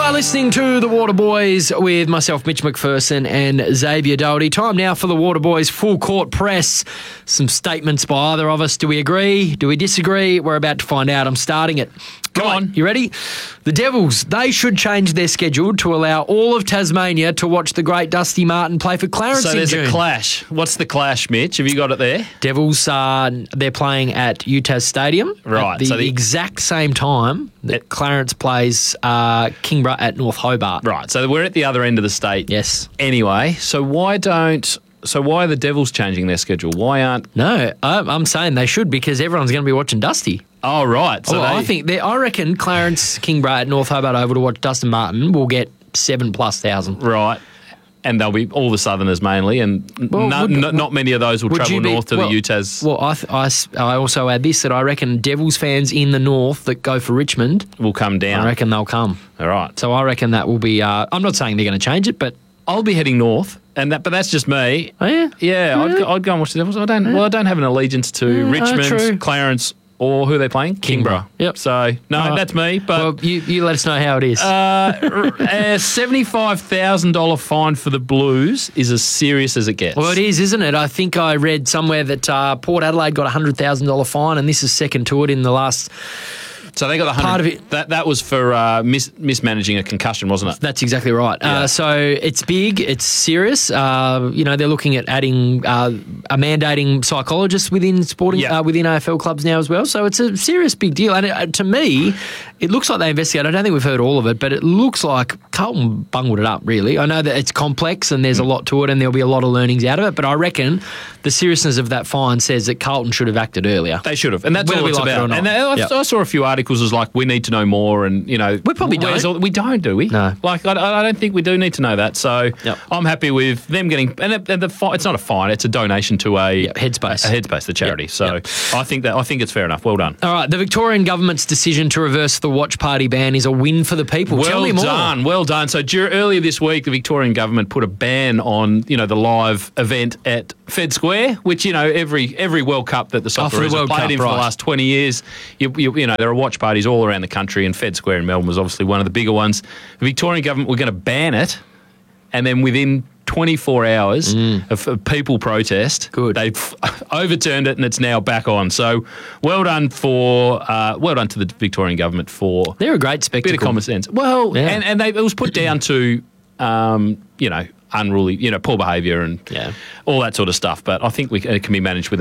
are listening to The Water Boys with myself, Mitch McPherson, and Xavier Doherty. Time now for The Water Boys full court press. Some statements by either of us. Do we agree? Do we disagree? We're about to find out. I'm starting it. Come on. You ready? The Devils, they should change their schedule to allow all of Tasmania to watch the great Dusty Martin play for Clarence So in there's June. a clash. What's the clash, Mitch? Have you got it there? Devils, they're playing at UTAS Stadium Right, at the so the- exact same time that Clarence plays Kingborough at North Hobart. Right, so we're at the other end of the state. Yes. Anyway, so why are the Devils changing their schedule? Why aren't... No, I'm saying they should because everyone's going to be watching Dusty. Oh, right. So I reckon Clarence Kingborough at North Hobart over to watch Dustin Martin will get 7,000+. Right. And they'll be all the Southerners mainly, and not many of those will travel north to the UTAS. Well, I also add this, that I reckon Devils fans in the north that go for Richmond Will come down. I reckon they'll come. All right. So I reckon that will be... I'm not saying they're going to change it, but... I'll be heading north, but that's just me. Oh, yeah? Yeah, I'd go and watch the Devils. I don't have an allegiance to Richmond, true. Clarence, or who they're playing? Kingborough. Yep. So, no, that's me. But Well, you let us know how it is. a $75,000 fine for the Blues is as serious as it gets. Well, it is, isn't it? I think I read somewhere that Port Adelaide got a $100,000 fine, and this is second to it in the last... So they got the 100. Part of it- That was for mismanaging a concussion, wasn't it? That's exactly right. Yeah. So it's big, it's serious. They're looking at adding mandating psychologists within sporting within AFL clubs now as well. So it's a serious big deal. And to me, it looks like they investigated. I don't think we've heard all of it, but it looks like Carlton bungled it up, really. I know that it's complex and there's a lot to it and there'll be a lot of learnings out of it, but I reckon the seriousness of that fine says that Carlton should have acted earlier. They should have, and that's Whether all we it's like it or about. not. And I saw a few articles as like, we need to know more, and we probably don't. We don't, do we? No. Like, I don't think we do need to know that. So Yep. it's I'm happy with them getting, and it's not a fine; it's a donation to a Headspace. a Headspace, the charity. Yep. So Yep. I think it's fair enough. Well done. All right, the Victorian government's decision to reverse the watch party ban is a win for the people. Tell me more. Well done. So earlier this week, the Victorian government put a ban on the live event at Fed Square, which every World Cup that the Socceroos have played in for the last 20 years, there are watch parties all around the country, and Fed Square in Melbourne was obviously one of the bigger ones. The Victorian government were going to ban it, and then within 24 hours of people protest, they've overturned it, and it's now back on. So well done to the Victorian government for They're a great spectacle. bit of common sense. Well, Yeah. and it was put down to unruly, poor behaviour and all that sort of stuff. But I think it can be managed with